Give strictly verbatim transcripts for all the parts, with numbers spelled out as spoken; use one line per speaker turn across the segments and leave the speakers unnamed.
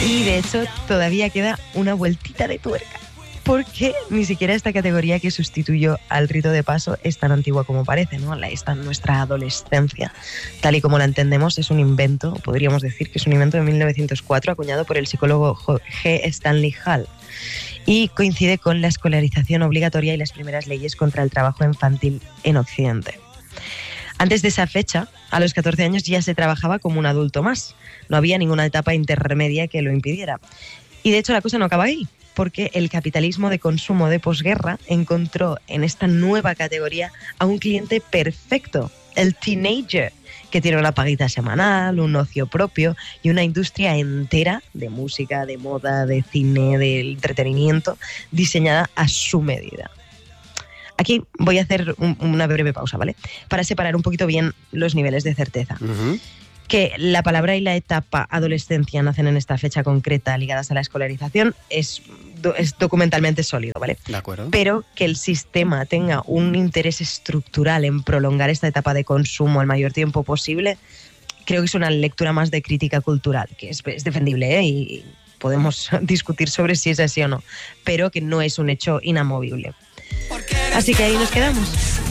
Y de hecho todavía queda una vueltita de tuerca, porque ni siquiera esta categoría que sustituyó al rito de paso es tan antigua como parece, ¿no? Esta nuestra adolescencia, tal y como la entendemos, es un invento, podríamos decir que es un invento de mil novecientos cuatro, acuñado por el psicólogo G. Stanley Hall, y coincide con la escolarización obligatoria y las primeras leyes contra el trabajo infantil en Occidente. Antes de esa fecha, a los catorce años ya se trabajaba como un adulto más. No había ninguna etapa intermedia que lo impidiera. Y de hecho la cosa no acaba ahí, porque el capitalismo de consumo de posguerra encontró en esta nueva categoría a un cliente perfecto, el teenager, que tiene una paguita semanal, un ocio propio y una industria entera de música, de moda, de cine, de entretenimiento, diseñada a su medida. Aquí voy a hacer un, una breve pausa, ¿vale? Para separar un poquito bien los niveles de certeza. Uh-huh. Que la palabra y la etapa adolescencia nacen en esta fecha concreta ligadas a la escolarización es, do, es documentalmente sólido, ¿vale?
De acuerdo.
Pero que el sistema tenga un interés estructural en prolongar esta etapa de consumo el mayor tiempo posible, creo que es una lectura más de crítica cultural, que es, es defendible, ¿eh? Y podemos discutir sobre si es así o no, pero que no es un hecho inamovible. Así que ahí nos quedamos.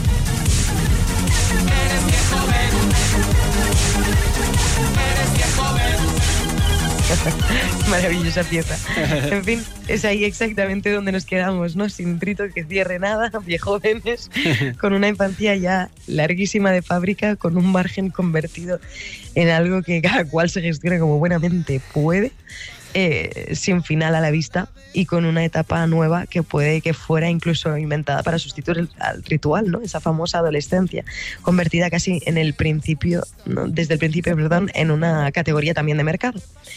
Maravillosa pieza. En fin, es ahí exactamente donde nos quedamos, ¿no? Sin rito que cierre nada, viejóvenes, con una infancia ya larguísima de fábrica, con un margen convertido en algo que cada cual se gestione como buenamente puede. Eh, sin final a la vista y con una etapa nueva que puede que fuera incluso inventada para sustituir el, al ritual, ¿no? Esa famosa adolescencia, convertida casi en el principio, ¿no? Desde el principio, perdón, en una categoría también de mercado.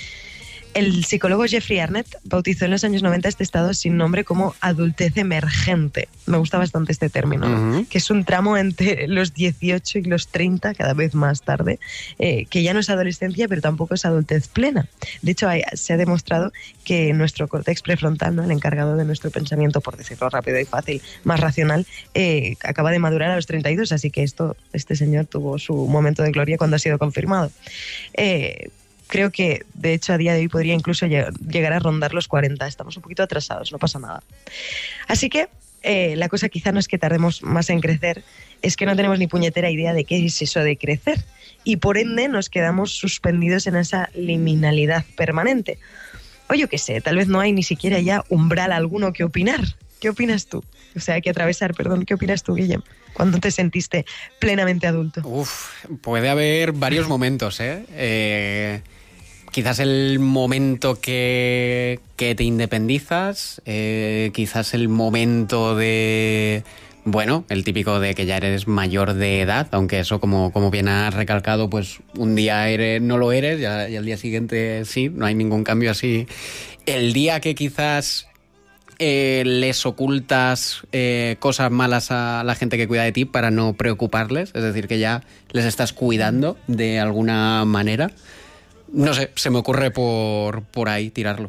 El psicólogo Jeffrey Arnett bautizó en los años noventa este estado sin nombre como adultez emergente. Me gusta bastante este término, ¿no? Uh-huh. Que es un tramo entre los dieciocho y los treinta, cada vez más tarde, eh, que ya no es adolescencia, pero tampoco es adultez plena. De hecho, hay, se ha demostrado que nuestro córtex prefrontal, ¿no? El encargado de nuestro pensamiento, por decirlo rápido y fácil, más racional, eh, acaba de madurar a los treinta y dos, así que esto, este señor tuvo su momento de gloria cuando ha sido confirmado. Eh, Creo que, de hecho, a día de hoy podría incluso llegar a rondar los cuarenta. Estamos un poquito atrasados, no pasa nada. Así que eh, la cosa quizá no es que tardemos más en crecer, es que no tenemos ni puñetera idea de qué es eso de crecer. Y por ende nos quedamos suspendidos en esa liminalidad permanente. O yo qué sé, tal vez no hay ni siquiera ya umbral alguno que opinar. ¿Qué opinas tú? O sea, que atravesar, perdón. ¿Qué opinas tú, Guillem? ¿Cuándo te sentiste plenamente adulto?
Uf, puede haber varios momentos, ¿eh? eh... Quizás el momento que, que te independizas, eh, quizás el momento de, bueno, el típico de que ya eres mayor de edad, aunque eso, como, como bien has recalcado, pues un día eres, no lo eres y al día siguiente sí, no hay ningún cambio así. El día que quizás eh, les ocultas eh, cosas malas a la gente que cuida de ti para no preocuparles, es decir, que ya les estás cuidando de alguna manera. No sé, se me ocurre por, por ahí tirarlo.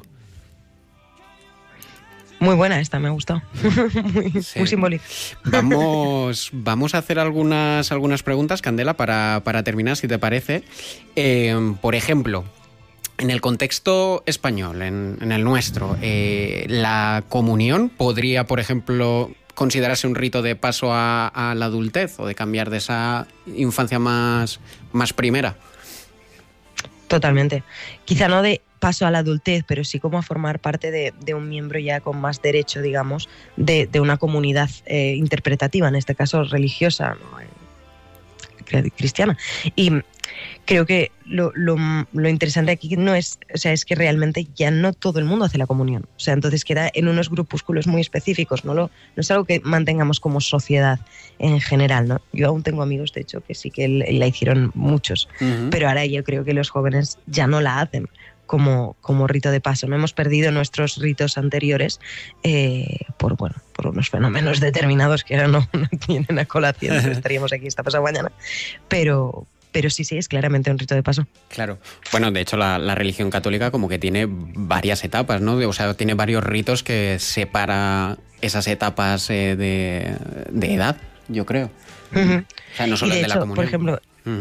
Muy buena esta, me ha gustado. muy, sí. muy simbólica.
Vamos, vamos a hacer algunas, algunas preguntas, Candela, para, para terminar, si te parece. Eh, por ejemplo, en el contexto español, en, en el nuestro, eh, ¿la comunión podría, por ejemplo, considerarse un rito de paso a, a la adultez o de cambiar de esa infancia más, más primera?
Totalmente. Quizá no de paso a la adultez, pero sí como a formar parte de, de un miembro ya con más derecho, digamos, de, de una comunidad eh, interpretativa, en este caso religiosa, ¿no? cristiana. Y creo que lo, lo, lo interesante aquí no es, o sea, es que realmente ya no todo el mundo hace la comunión. O sea, entonces queda en unos grupúsculos muy específicos, no, lo, no es algo que mantengamos como sociedad en general, ¿no? Yo aún tengo amigos, de hecho, que sí que la hicieron muchos, uh-huh. pero ahora yo creo que los jóvenes ya no la hacen como, como rito de paso. No hemos perdido nuestros ritos anteriores eh, por, bueno, por unos fenómenos determinados que ahora no, no tienen a colación, estaríamos aquí esta pasada mañana, pero... Pero sí, sí, es claramente un rito de paso.
Claro. Bueno, de hecho, la, la religión católica como que tiene varias etapas, ¿no? O sea, tiene varios ritos que separa esas etapas eh, de, de edad, yo creo.
Uh-huh.
O sea, no solo
y de,
el de
hecho,
la comunión.
Por ejemplo,
mm.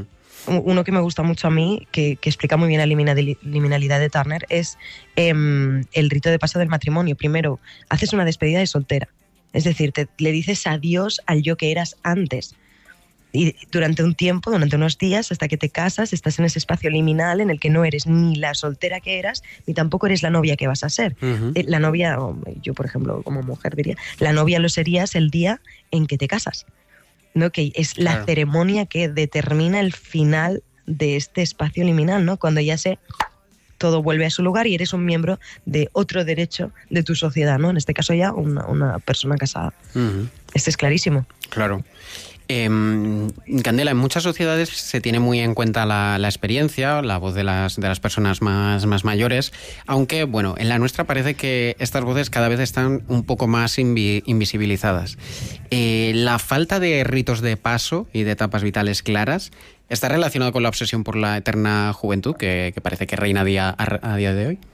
uno que me gusta mucho a mí, que, que explica muy bien la liminalidad de Turner, es eh, el rito de paso del matrimonio. Primero, haces una despedida de soltera. Es decir, te, le dices adiós al yo que eras antes. Y durante un tiempo, durante unos días, hasta que te casas, estás en ese espacio liminal en el que no eres ni la soltera que eras, ni tampoco eres la novia que vas a ser. Uh-huh. La novia, yo por ejemplo, como mujer diría, la novia lo serías el día en que te casas, ¿no? Que es la claro. ceremonia que determina el final de este espacio liminal, ¿no? Cuando ya se... todo vuelve a su lugar y eres un miembro de otro derecho de tu sociedad, ¿no? En este caso ya una, una persona casada. Uh-huh. Este es clarísimo.
Claro. Eh, Candela, en muchas sociedades se tiene muy en cuenta la, la experiencia, la voz de las, de las personas más, más mayores, aunque, bueno, en la nuestra parece que estas voces cada vez están un poco más invi, invisibilizadas. Eh, la falta de ritos de paso y de etapas vitales claras está relacionado con la obsesión por la eterna juventud que, que parece que reina a día, a, a día de hoy.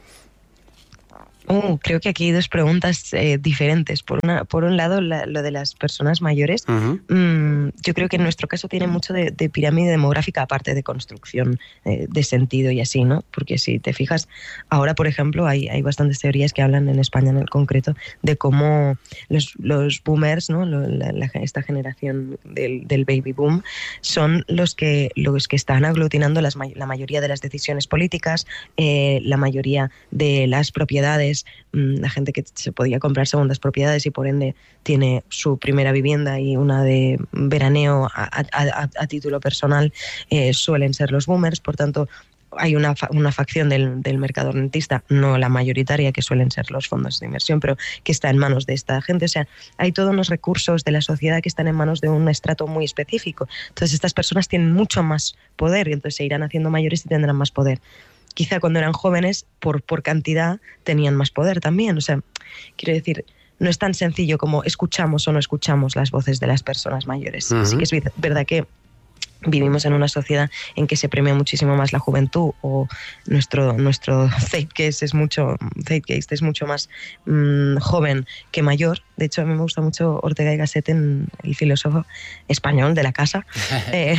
Uh, creo que aquí hay dos preguntas eh, diferentes. Por una, por un lado, la, lo de las personas mayores. Uh-huh. mmm, yo creo que en nuestro caso tiene mucho de, de pirámide demográfica, aparte de construcción eh, de sentido y así, ¿no? Porque si te fijas, ahora, por ejemplo, hay, hay bastantes teorías que hablan en España en el concreto de cómo los, los boomers, ¿no? La, la, esta generación del, del baby boom, son los que, los que están aglutinando las, la mayoría de las decisiones políticas, eh, la mayoría de las propiedades, la gente que se podía comprar segundas propiedades y por ende tiene su primera vivienda y una de veraneo a, a, a, a título personal, eh, suelen ser los boomers. Por tanto, hay una, una facción del, del mercado rentista, no la mayoritaria, que suelen ser los fondos de inversión, pero que está en manos de esta gente. O sea, hay todos los recursos de la sociedad que están en manos de un estrato muy específico. Entonces estas personas tienen mucho más poder y entonces se irán haciendo mayores y tendrán más poder. Quizá cuando eran jóvenes, por, por cantidad, tenían más poder también. O sea, quiero decir, no es tan sencillo como escuchamos o no escuchamos las voces de las personas mayores. Uh-huh. Sí que es verdad que vivimos en una sociedad en que se premia muchísimo más la juventud, o nuestro nuestro zeitgeist es mucho zeitgeist es mucho más mmm, joven que mayor. De hecho, a mí me gusta mucho Ortega y Gasset, en el filósofo español de la casa, eh,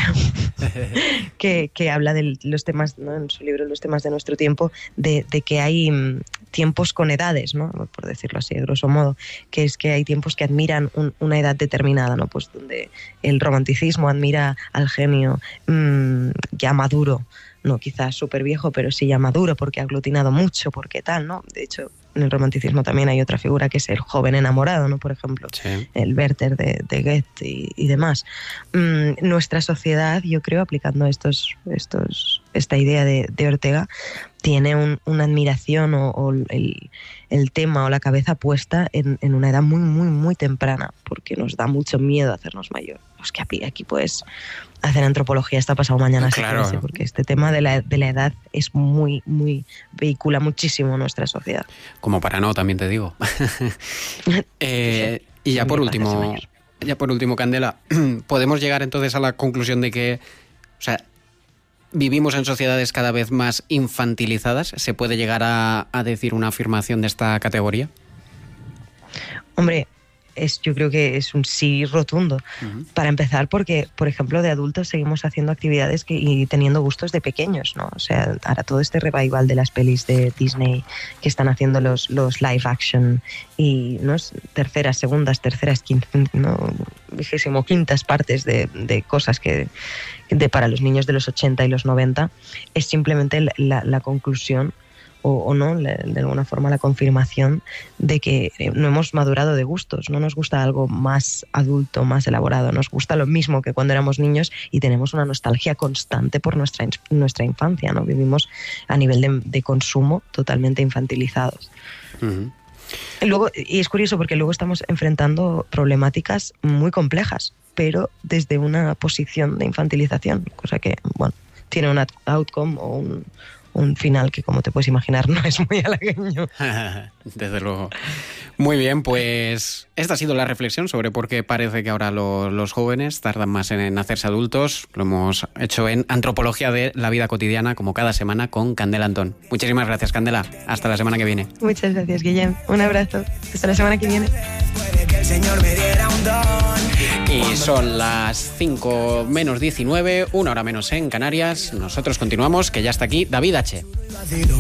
que, que habla de los temas, ¿no? En su libro Los temas de nuestro tiempo, de, de que hay mmm, tiempos con edades, ¿no? Por decirlo así, de grosso modo, que es que hay tiempos que admiran un, una edad determinada, ¿no? Pues donde el romanticismo admira al genio mmm, ya maduro, no quizás súper viejo, pero sí ya maduro porque ha aglutinado mucho, porque tal, ¿no? De hecho, en el romanticismo también hay otra figura que es el joven enamorado, ¿no? Por ejemplo, sí. El Werther de, de Goethe y, y demás. Mm, nuestra sociedad, yo creo, aplicando estos, estos, esta idea de, de Ortega, tiene un, una admiración o, o el, el tema o la cabeza puesta en, en una edad muy, muy, muy temprana, porque nos da mucho miedo hacernos mayor. Pues que aquí, aquí puedes hacer antropología hasta pasado mañana, claro. Si porque este tema de la, de la edad es muy, muy, vehicula muchísimo nuestra sociedad.
Como para no, también te digo. eh, y ya por último, ya por último, Candela, ¿podemos llegar entonces a la conclusión de que, o sea, vivimos en sociedades cada vez más infantilizadas? ¿Se puede llegar a, a decir una afirmación de esta categoría?
Hombre, es, yo creo que es un sí rotundo. Uh-huh. Para empezar, porque, por ejemplo, de adultos seguimos haciendo actividades que, y teniendo gustos de pequeños, ¿no? O sea, ahora todo este revival de las pelis de Disney que están haciendo los, los live action y, ¿no? terceras, segundas, terceras, quince, ¿no? vigésimo quintas partes de, de cosas que de para los niños de los ochenta y los noventa, es simplemente la, la, la conclusión o, o no, la, de alguna forma la confirmación de que no hemos madurado de gustos, no nos gusta algo más adulto, más elaborado, nos gusta lo mismo que cuando éramos niños y tenemos una nostalgia constante por nuestra, nuestra infancia, ¿no? Vivimos a nivel de, de consumo totalmente infantilizados. Uh-huh. Luego, y es curioso porque luego estamos enfrentando problemáticas muy complejas, pero desde una posición de infantilización, cosa que, bueno, tiene un outcome o un, un final que, como te puedes imaginar, no es muy halagüeño.
Desde luego. Muy bien, pues esta ha sido la reflexión sobre por qué parece que ahora lo, los jóvenes tardan más en, en hacerse adultos. Lo hemos hecho en Antropología de la Vida Cotidiana, como cada semana, con Candela Antón. Muchísimas gracias, Candela. Hasta la semana que viene.
Muchas gracias, Guillem. Un abrazo. Hasta la semana que viene. Puede que el Señor me diera un don.
Y son las cinco menos diecinueve, una hora menos en Canarias. Nosotros continuamos, que ya está aquí David H.